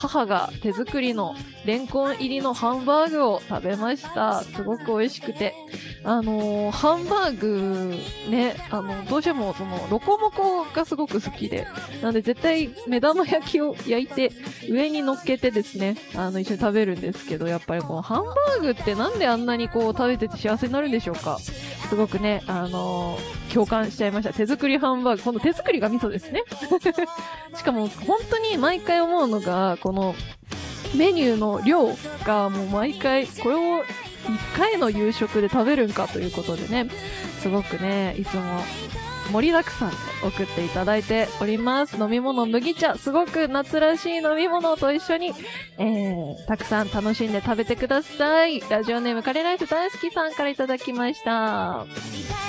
母が手作りのレンコン入りのハンバーグを食べました。すごく美味しくて。ハンバーグね、どうしてもロコモコがすごく好きで、なんで絶対目玉焼きを焼いて、上に乗っけてですね、一緒に食べるんですけど、やっぱりこのハンバーグってなんであんなにこう食べてて幸せになるんでしょうか。すごくね、共感しちゃいました。手作りハンバーグ。この手作りが味噌ですね。しかも本当に毎回思うのが、このメニューの量がもう毎回、これを1回の夕食で食べるんかということでね、すごくね、いつも盛りだくさんで送っていただいております。飲み物、麦茶、すごく夏らしい飲み物と一緒に、たくさん楽しんで食べてください。ラジオネームカレーライス大好きさんからいただきました。